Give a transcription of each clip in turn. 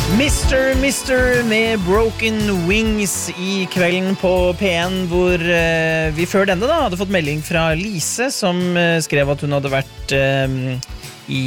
Mister med Broken Wings I kvelden på P1, hvor vi før denne da hadde fått melding fra Lise, som skrev at hun hadde vært I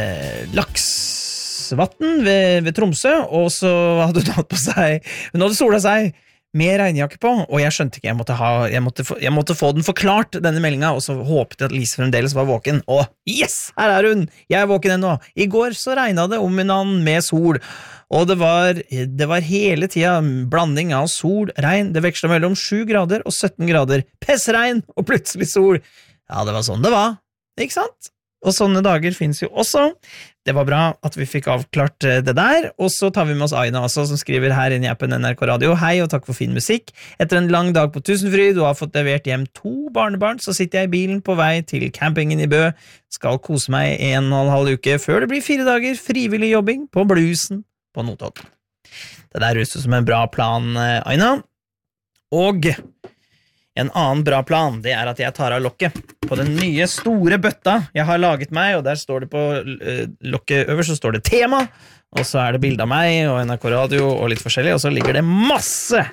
Laksvatn ved Tromsø, og så hadde hun hatt på seg, hun hadde sola seg med regnjakke på, og jeg skjønte ikke, jeg måtte få den forklart, denne meldingen, og så håpet jeg at Lise fremdeles var våken, og yes, her hun, jeg våken ennå. I går så regnet det om en med sol, og det var hele tiden blanding av sol, regn, det vekslet mellom 7 grader og 17 grader, pessregn og plutselig sol. Ja, det var sånn det var, ikke sant? Og sånne dager finnes jo også. Det var bra at vi fikk avklart det der, og så tar vi med oss Aina også, som skriver her inne I appen NRK Radio. Hei, og takk for fin musikk. Etter en lang dag på Tusenfryd, og har fått levert hjem 2 barnebarn, så sitter jeg I bilen på vei til campingen I Bø. Skal kose meg 1,5 uke, før det blir 4 dager frivillig jobbing på Bluesen på Notodden. Det der høres ut som en bra plan, Aina. Og en annen bra plan, det at jeg tar av lokket på den nye store bøtta jeg har laget meg, og der står det på lokket øverst, så står det tema, og så det bilde av meg og NRK Radio og litt forskjellig, og så ligger det masse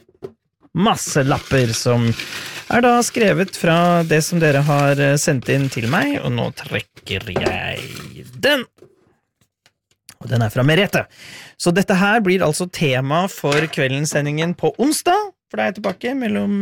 lapper som da skrevet fra det som dere har sendt inn til meg, og nå trekker jeg den. Og den fra Merete. Så dette her blir altså tema for kveldensendingen på onsdag, for da jeg tilbake mellom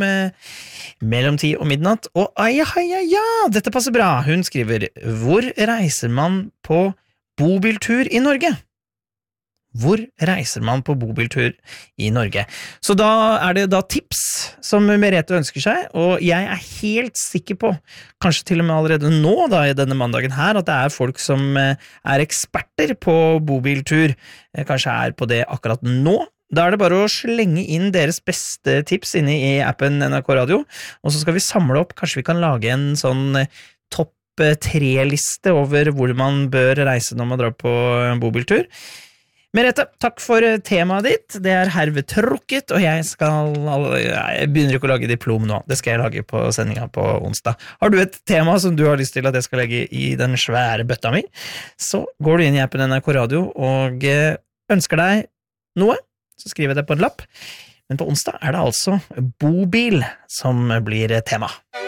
10 og midnatt. Og ja, dette passer bra. Hun skriver, hvor reiser man på bobiltur I Norge? Hvor reiser man på bobiltur I Norge? Så da det da tips som Merete ønsker seg, og jeg helt sikker på, kanskje til og med allerede nå da I denne mandagen her, at det folk som eksperter på bobiltur, kanskje på det akkurat nå. Da det bare å slenge inn deres beste tips inne I appen NRK Radio, og så skal vi samle opp, kanskje vi kan lage en sånn topp 3-liste over hvor man bør reise når man drar på en bobiltur. Merete, takk for temaet ditt. Det herved trukket, og jeg begynner ikke å lage diplom nå. Det skal jeg lage på sendingen på onsdag. Har du et tema som du har lyst til at jeg skal legge I den svære bøtta mi, så går du inn I appen NRK Radio og ønsker deg noe, så skriver jeg det på en lapp. Men på onsdag det altså bobil som blir tema.